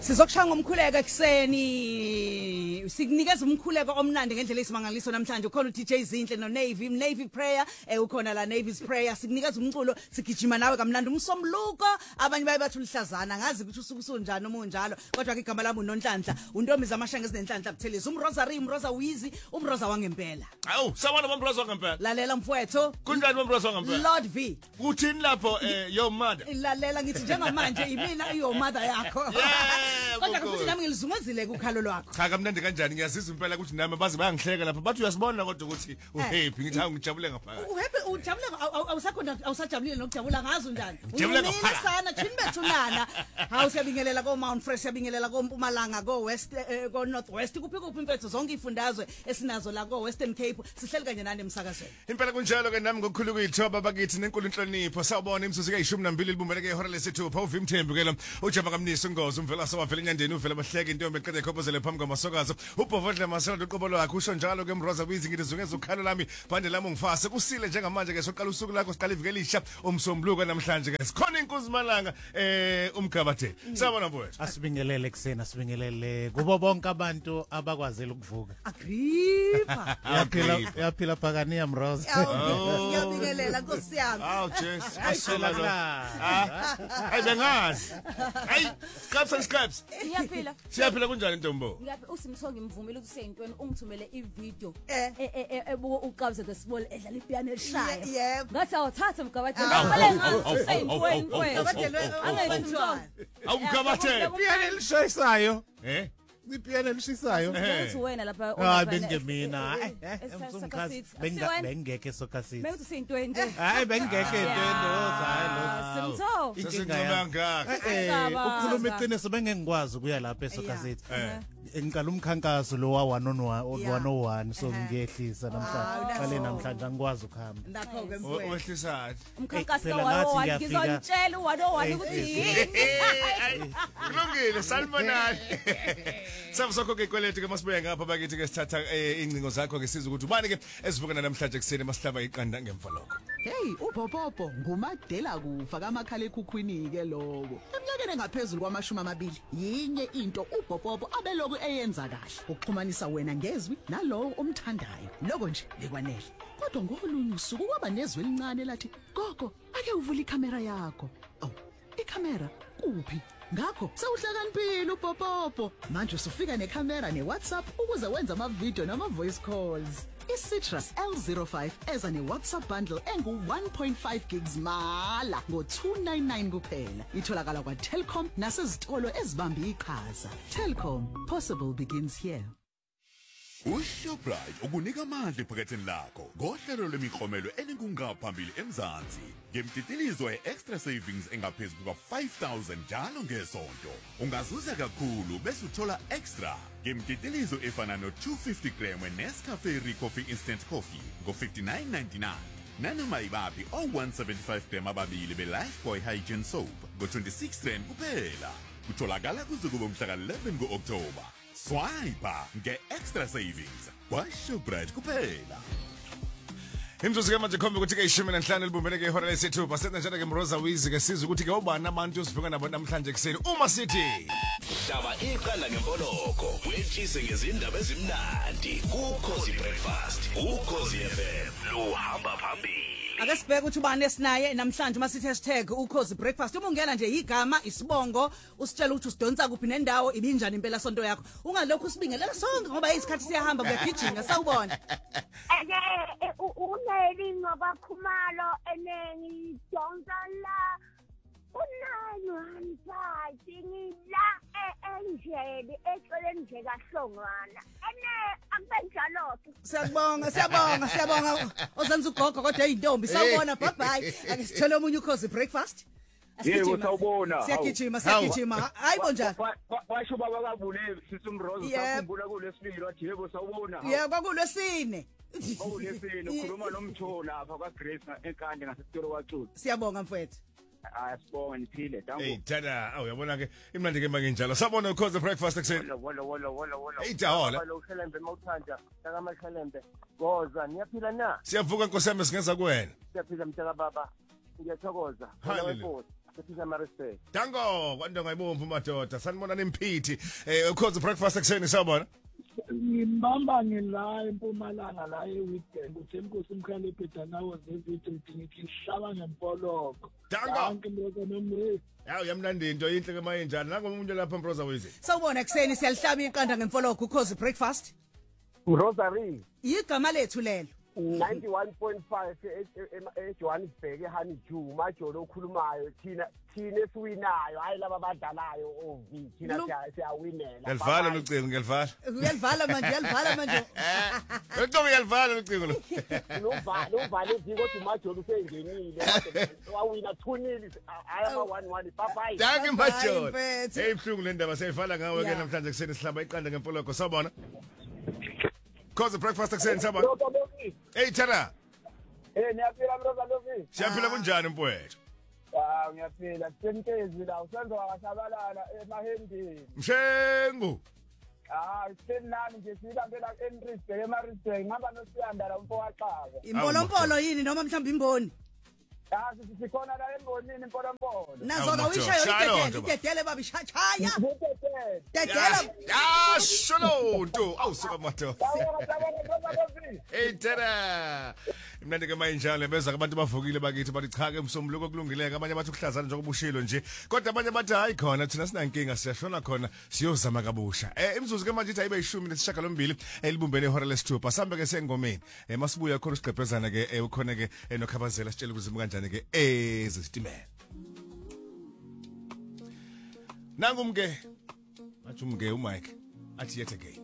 Sizokushaya ngomkhuleko ekseni. Sikunikeza umkhuleko omnandi ngendlela esimangaliso namhlanje. Ukhona uDJ Zinhle no Navy Prayer, ukhona la Navy's Prayer. Sikunikeza umculo, sigijima nawe kamnandi umsomluko. Abanye baye bathi ulihlazana, ngazi ukuthi usuku sunjani uma unjalo. Kodwa ke igama lami uNonhlanhla, untombi zamashanga ezinenhlanhla Buthelezi. Umrosa Wizi, umroza wangempela. Awu, sabona bomroza wangempela. Lalela mfowethu. Kunjani bomroza wangempela? Lord V. Uthini lapho your mother? Lalela ngithi njengamanje imina your mother yakho. Kodwa futhi nami ngilizungazile kukhalo lwakho. Cha kamnandi kanjani ngiyazizwa impela ukuthi nami bazi bayangihleka lapha bathi uyasibona kodwa ukuthi uhappy ngithi ngijabule ngaphakathi. Uhappy ujabule awusakhona awusajabulile nokujabula ngazo njani? Ujabule ngaphakathi sana thini bethunana. Hawu siyabingelela ko Mount Fresh siyabingelela ko Mpumalanga ko West ko North West kuphi imfethu zonke ifundazwe esinazo la ko Western Cape sihleli kanye nani emsakazweni. Impela kunjalo ke nami ngokukhulu kuyithoba bakithi nenkulu inhlonipho sawubona imsuzu ke12 libumbeleke ihora lesithupha uvimthembu ke lo ujaba kamnisi ngozi umvela sawavela enyandeni uvela bahleke into eqede ekhopozele phambi kwamasokazo ubhovodle masela uqobolo wakhe usho njalo ke Mroza Wizi ngidizungeza ukhalo lami bande lami ngifase kusile njengamanje ke soqala usuku lakho siqala iveke elisha umsombuluko namhlanje ke sikhona inkuzimalanga umgabade sabona mfowethu asibingelele ekseni asibingelele kubo bonke abantu abakwazela ukuvuka Agrippa yaphila phakani ya Mroza ngiyabingelela Nkosi yami aw Jesus asela hayi bengazi hayi Scraps siyaphila kunjani ntombo ngiyaphi usimthonga imvumela ukuthi seyintweni ungithumele ivideo ebuka uqabze the small edlala ipiano elishaya yebo ngathi awuthatha mgabade ngale ngathi seyintweni awumgabade piano elishayisayo ipiano elishisayo ngathi wena lapha bengemina umsumkhazi bengeke sokasithi bengithi seyintweni nje hayi bengeke into hayi lo inkinga ukukhuluma iqiniso bengengikwazi ukuya lapha esokasithi ngiqala umkhankaso lo wa 101 so ngiyehlisa namhlanje angikwazi ukuhamba nakho ke mfowethu wehlisathi umkhankaso wa ngizontshela u101 ukuthi kulungile salmonali Samsoko ke kwelethi ke masibuye ngapha bakithi ke sithatha incingo zakho ke siza ukuthi ubani ke esivukana namhlanje kuseni masihlaba iqanda ngemva lokho. Hey uBhobobo ngumadela kufa kamakhala ekhukhwini ke lokho. Eminyakeni engaphezulu kwama20 yinye into uBhobobo abeloku eyenza kahle ukuxhumanisa wena ngezwi nalowo omthandayo. Lokho nje lekwanele. Kodwa ngolunye usuku kwaba nezwi elincane lathi gogo ake uvula ikamera yakho. Oh ikamera kuphi? Ngakho sewuhlakaniphile uBhobobo manje usufika nekamera neWhatsApp ukuze wenza ama video nama voice calls. iCitrus L05 eza neWhatsApp bundle engu 1.5 gigs mala ngo299 kuphela. Itholakala kwa Telkom nasezitolo ezibambe iqhaza. Telkom, possible begins here. UShoprite ukunika amandla ephaketheni lakho ngohlelo lemiklomelo eninkungaphambili eMzansi ngemtitilizo eextra savings engaphezulu kwa5000 njalo ngesonto ungazuza kakhulu bese uthola extra ngemtitilizo efana no250 gram Nescafe Coffee Instant Coffee ngo59.99 nanoma ibaphi o175 gram ababili beLifebuoy Hygiene Soap ngo26 rand kuphela kutholakala kuze kube umhla ka11 ngoOctober. Swipe nge-extra savings kwaShoprite kuphela. Imzuzu ke manje khombe ukuthi ke 15 libumbeleke ihora lesithupha senza njalo ke Mroza Wizi ke siza ukuthi ke ubani abantu usivuka nabo namhlanje kuseni uma sithi shaba iqala ngempoloko wetshise ngezindaba ezimnandi kuKhosi Breakfast uKhosi FM lo hamba phambili. Ake sibheke ukuthi ubani esinaye namhlanje masithi #ukhosi breakfast uma ungena nje igama isibongo usitshela ukuthi usidonsa kuphi nendawo ibinjani impela sonto yakho ungalokho usibingelela sonke ngoba isikhathi siyahamba kuyagijima sawubona uneli ngoba khumalo enengi donsa la unaywanza singila enjeli eceleni nje kahlongwana akubenjalo siyabonga ozenza ugogo kodwa eyintombi sawubona bye bye ake sithole omunye ukhosi breakfast Yebo sawubona siyagijima hayibo njani washo baba kabule sisumrozo sakhumbula kulesibili wathi yebo sawubona yebo kwakulwesine ukhuluma nomtho lapha kwaGrace enkande ngasesitolo kwaCulu siyabonga mfowethu asibonga niphile dango hey tada uyabona ke imnandi ke manje njalo sabona ukhosi breakfast ekseni hey tahola lo Hlelembe mawuthanda saka Hlelembe goza niyaphila na siyavuka nkosi yami singenza kuwena siyaphila mtaka baba ngiyathokoza Sifisa Marisburg. Dango kwando ngayibomvu madoda sanibona nimpithi ukhozi breakfast ekseni sabona Ngimbamba ngila eMpumalanga la eWitbank uThemkosi Mkhaliphi nawo zevidiyo ngithi hlaba ngempoloko. Dango Mroza nomre. Yawu yamnandi into inhle ke mayinjani nangomuntu lapha Mroza wezi Sawubona ekseni siyalihlaba iqanda ngemfoloko ukhozi breakfast Rosary. Igama lethu lelo 91.5 eJohannesburg eHoneydew majolo okhulumayo thina esiwinayo hayi laba badlalayo OV thina siyawinela Ngiyalivala lucingo ngiyalivala uyalivala manje Uqobo ngiyalivala lucingo lo Uvale iziko ukuthi majolo usengenile wawina 2-0 hayi ama 1-1 bye Danke majolo Hey buhlungu le ndaba seyivala ngawe ke namhlanje kuseni sihlaba iqanda ngempoloko sabona Cause breakfast ekseni sabona Hey Tara niyaphila Mroza Lofi Siyaphila kunjani mfowethu ngiyaphila Sentezi la usenzo akasabalala emahendeni Mshengu senani nje silaphela eMarisburg eMarisburg ngaba noSiyanda la umfo waxaka Impolompolo yini noma mhlawumbe imboni sikhona la embonini impolompolo Nazo uyishayo idedele babi chaya dedela sholo awusuka madoda Hey Tara Imnandi ke mayinjalo beza abantu bavukile bakithi bathi cha ke umsombuluko kulungileke abanye bathi ukuhlazana nje kubushilo nje kodwa abanye bathi hayi khona thina sinankinga siyashona khona siyozama kabusha imzuzu ke manje ithi ayibe 10 elibumbene ihora lesithupha sambe ke sengomeni masibuya khona usigqebhezana ke ukhona ke nokhabazela sitshela ukuzima kanjani ke ezisitimela Nangumke athi umke uMike athi yet again